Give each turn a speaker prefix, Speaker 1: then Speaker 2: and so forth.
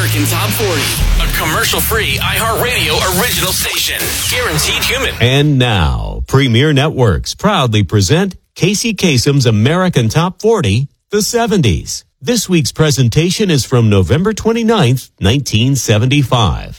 Speaker 1: American Top 40. A commercial-free iHeartRadio original station. Guaranteed human.
Speaker 2: And now, Premier Networks proudly present Casey Kasem's American Top 40, the 70s. This week's presentation is from November 29th, 1975.